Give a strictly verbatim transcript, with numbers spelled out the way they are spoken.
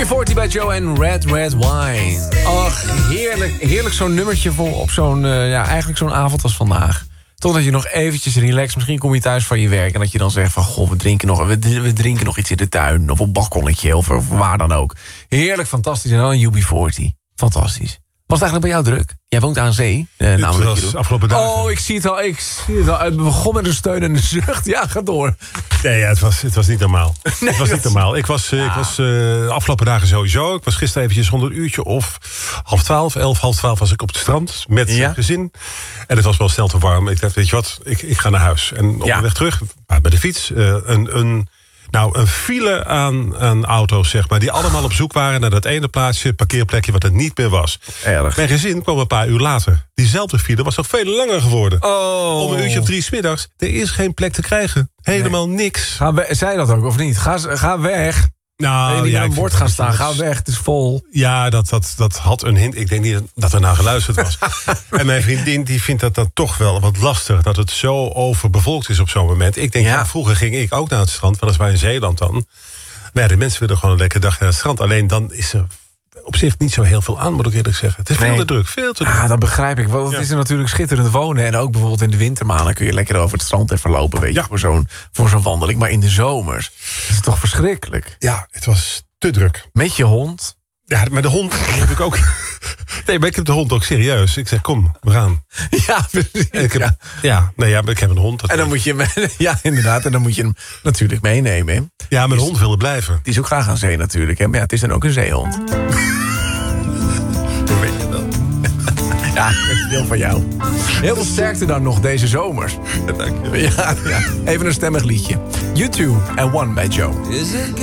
U B veertig bij Joe en Red Red Wine. Ach, heerlijk, heerlijk zo'n nummertje voor op zo'n, uh, ja, eigenlijk zo'n avond als vandaag. Totdat je nog eventjes relaxed, misschien kom je thuis van je werk... en dat je dan zegt van, goh, we drinken nog, we, we drinken nog iets in de tuin... of op een balkonnetje, of, of waar dan ook. Heerlijk, fantastisch. En dan een U B veertig. Fantastisch. Was het eigenlijk bij jou druk? Jij woont aan zee. Eh, namelijk was afgelopen dagen. Oh, ik zie het al. Ik zie het al. Het begon met een steun en een zucht. Ja, ga door. Nee, ja, het, was, het was niet normaal. Nee, het was niet normaal. Ik was, uh, ja. ik was uh, de afgelopen dagen sowieso. Ik was gisteren eventjes rond een uurtje of half twaalf, elf, half twaalf was ik op het strand met ja. het gezin. En het was wel snel te warm. Ik dacht, weet je wat, ik, ik ga naar huis. En op ja. de weg terug, bij de fiets, uh, een... een Nou, een file aan, aan auto's, zeg maar... die allemaal op zoek waren naar dat ene plaatsje... parkeerplekje wat er niet meer was. Erg. Mijn gezin kwam een paar uur later. Diezelfde file was nog veel langer geworden. Oh. Om een uurtje of drie 's middags. Er is geen plek te krijgen. Helemaal nee. niks. Ga we, zei dat ook, of niet? Ga, ga weg. Nou, en niet ja, aan een ik bord gaan staan. Ga weg, het is vol. Ja, dat, dat, dat had een hint. Ik denk niet dat er naar geluisterd was. En mijn vriendin die vindt dat dan toch wel wat lastig... dat het zo overbevolkt is op zo'n moment. Ik denk, ja. Ja, vroeger ging ik ook naar het strand... weliswaar in Zeeland dan. Maar ja, de mensen willen gewoon een lekkere dag naar het strand. Alleen dan is er op zich niet zo heel veel aan, moet ik eerlijk zeggen. Het is nee. veel te druk, veel te druk. Ah, dat begrijp ik. Want het ja. is er natuurlijk schitterend wonen. En ook bijvoorbeeld in de wintermaanden kun je lekker over het strand even lopen. Weet je, ja. voor zo'n voor zo'n wandeling. Maar in de zomers is het toch verschrikkelijk. Ja, het was te druk. Met je hond? Ja, maar de hond heb ik ook... Nee, maar ik heb de hond ook serieus. Ik zeg, kom, we gaan. Ja, precies. Ik heb, ja. ja, nee, ja, ik heb een hond. Dat en dan moet je hem, ja, inderdaad. En dan moet je hem natuurlijk meenemen. Hè? Ja, mijn hond wilde blijven. Die is ook graag aan zee natuurlijk. Hè? Maar ja, het is dan ook een zeehond. Hoe weet je dat? Ja, dat is veel van jou. Heel veel sterkte dan nog deze zomers. Ja, dank je. Ja, ja. Even een stemmig liedje. U twee en One bij Joe.